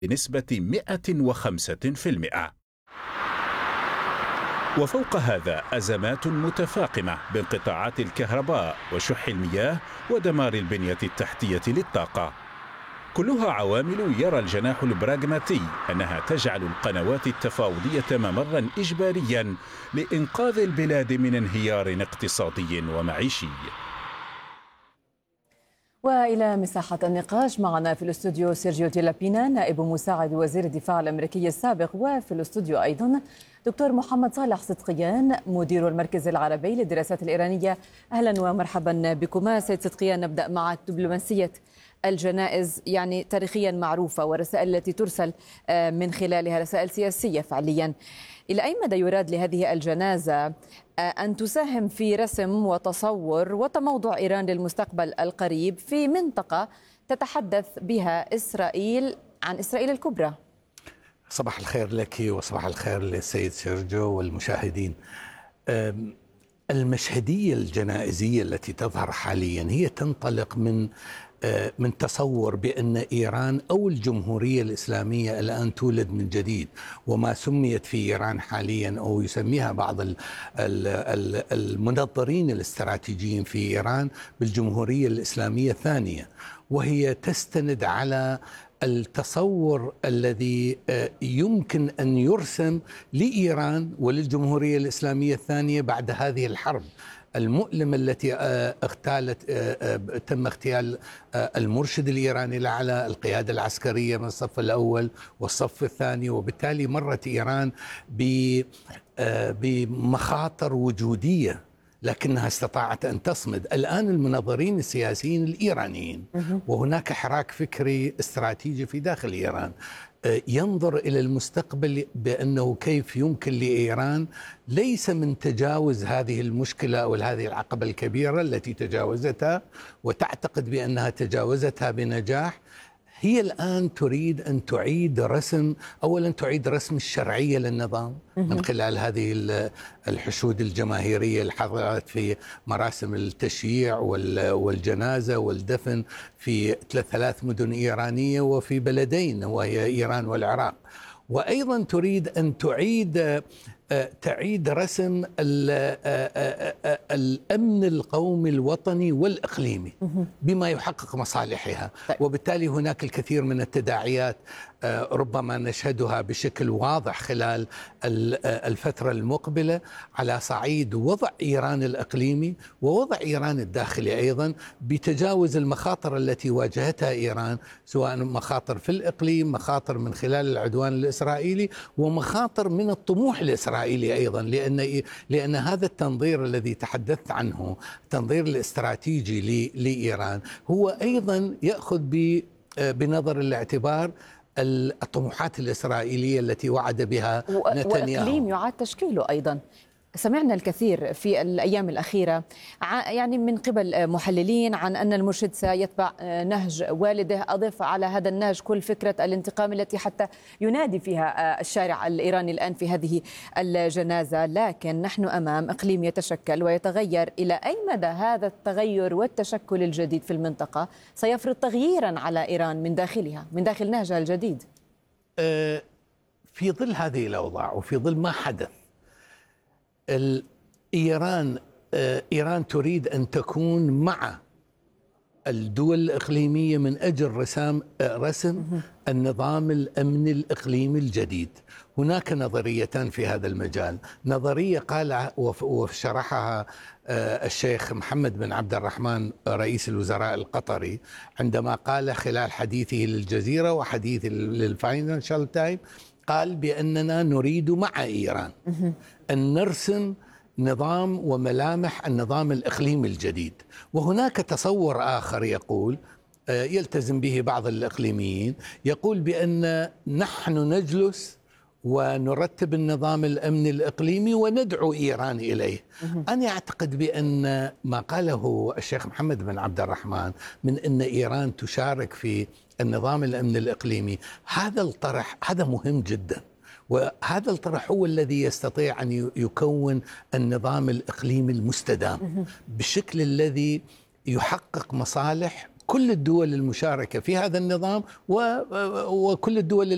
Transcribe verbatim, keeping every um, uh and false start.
بنسبة مئة وخمسة بالمئة. وفوق هذا أزمات متفاقمة بانقطاعات الكهرباء وشح المياه ودمار البنية التحتية للطاقة، كلها عوامل يرى الجناح البراغماتي أنها تجعل القنوات التفاوضية ممرا إجباريا لإنقاذ البلاد من انهيار اقتصادي ومعيشي. وإلى مساحة النقاش معنا في الاستوديو سيرجيو دي لابينا نائب مساعد وزير الدفاع الأمريكي السابق، وفي الاستوديو أيضا دكتور محمد صالح صدقيان مدير المركز العربي للدراسات الإيرانية. أهلا ومرحبا بكما. سيد صدقيان، نبدأ معك. دبلوماسية الجنائز يعني تاريخيا معروفة، والرسائل التي ترسل من خلالها رسائل سياسية فعليا. إلى أي مدى يراد لهذه الجنازة أن تساهم في رسم وتصور وتموضع إيران للمستقبل القريب في منطقة تتحدث بها إسرائيل عن إسرائيل الكبرى؟ صباح الخير لك وصباح الخير للسيد سيرجيو والمشاهدين. المشهدية الجنائزية التي تظهر حاليا هي تنطلق من من تصور بأن إيران أو الجمهورية الإسلامية الآن تولد من جديد، وما سميت في إيران حاليا أو يسميها بعض المنظرين الاستراتيجيين في إيران بالجمهورية الإسلامية الثانية، وهي تستند على التصور الذي يمكن أن يرسم لإيران وللجمهورية الإسلامية الثانية بعد هذه الحرب المؤلمة التي اغتالت تم اغتيال المرشد الإيراني الأعلى، القيادة العسكرية من الصف الأول والصف الثاني، وبالتالي مرت إيران بمخاطر وجودية لكنها استطاعت أن تصمد. الآن المناظرين السياسيين الإيرانيين وهناك حراك فكري استراتيجي في داخل إيران ينظر إلى المستقبل بأنه كيف يمكن لإيران ليس من تجاوز هذه المشكلة أو هذه العقبة الكبيرة التي تجاوزتها وتعتقد بأنها تجاوزتها بنجاح. هي الآن تريد أن تعيد رسم، أولا تعيد رسم الشرعية للنظام من خلال هذه الحشود الجماهيرية اللي حضرت في مراسم التشييع والجنازة والدفن في ثلاث مدن إيرانية وفي بلدين وهي إيران والعراق. وأيضا تريد أن تعيد تعيد رسم الأمن القومي الوطني والإقليمي بما يحقق مصالحها، وبالتالي هناك الكثير من التداعيات ربما نشهدها بشكل واضح خلال الفترة المقبلة على صعيد وضع إيران الإقليمي ووضع إيران الداخلي أيضا، بتجاوز المخاطر التي واجهتها إيران، سواء مخاطر في الإقليم، مخاطر من خلال العدوان الإسرائيلي، ومخاطر من الطموح الإسرائيلي أيضا، لأن لأن هذا التنظير الذي تحدثت عنه، التنظير الاستراتيجي لإيران، هو أيضا يأخذ بنظر الاعتبار الطموحات الإسرائيلية التي وعد بها نتنياهو، وإقليم يعاد تشكيله أيضا. سمعنا الكثير في الأيام الأخيرة يعني من قبل محللين عن أن المرشد سيتبع نهج والده. أضف على هذا النهج كل فكرة الانتقام التي حتى ينادي فيها الشارع الإيراني الآن في هذه الجنازة. لكن نحن أمام إقليم يتشكل ويتغير. إلى أي مدى هذا التغير والتشكل الجديد في المنطقة سيفرض تغييرا على إيران من داخلها، من داخل نهجها الجديد؟ في ظل هذه الأوضاع وفي ظل ما حدث، إيران إيران تريد أن تكون مع الدول الإقليمية من أجل رسام رسم النظام الأمني الإقليمي الجديد. هناك نظريتان في هذا المجال، نظرية قال وشرحها الشيخ محمد بن عبد الرحمن رئيس الوزراء القطري عندما قال خلال حديثه للجزيرة وحديث للفاينانشال تايم، قال بأننا نريد مع إيران أن نرسم نظام وملامح النظام الإقليمي الجديد. وهناك تصور آخر يقول يلتزم به بعض الإقليميين، يقول بأن نحن نجلس ونرتب النظام الأمني الإقليمي وندعو إيران إليه. أنا أعتقد بأن ما قاله الشيخ محمد بن عبد الرحمن من أن إيران تشارك في النظام الأمني الإقليمي، هذا الطرح هذا مهم جدا، وهذا الطرح هو الذي يستطيع أن يكون النظام الإقليمي المستدام بالشكل الذي يحقق مصالح كل الدول المشاركة في هذا النظام وكل الدول